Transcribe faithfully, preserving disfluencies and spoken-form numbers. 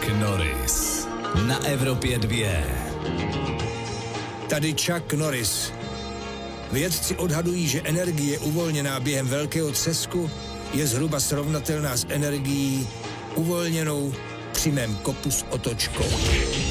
Chuck Norris na Evropě dvě. Tady Chuck Norris. Vědci odhadují, že energie uvolněná během velkého třesku je zhruba srovnatelná s energií uvolněnou při mém kopu s otočkou.